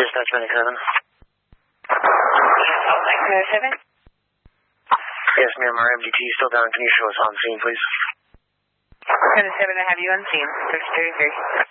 Dispatch Medic 7. Medic 7? Yes, ma'am, our MDT is still down. Can you show us on scene, please? Medic 7, I have you on scene. Search 33.